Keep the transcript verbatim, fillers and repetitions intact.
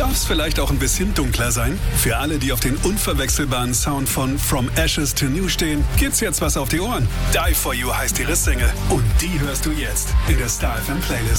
Darf es vielleicht auch ein bisschen dunkler sein? Für alle, die auf den unverwechselbaren Sound von From Ashes to New stehen, gibt's jetzt was auf die Ohren. Die For You heißt ihre Single und die hörst du jetzt in der Star F M Playlist.